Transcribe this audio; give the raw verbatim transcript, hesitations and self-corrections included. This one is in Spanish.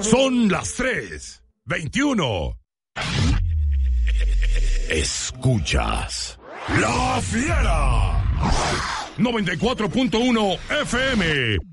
Son las tres veintiuno. Escuchas La Fiera noventa y cuatro punto uno F M